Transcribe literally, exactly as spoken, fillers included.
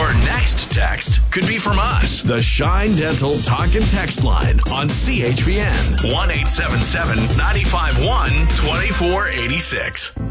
Your next text could be from us. The Shine Dental Talk and Text line on C H P N. one eight seven seven, nine five one, two four eight six.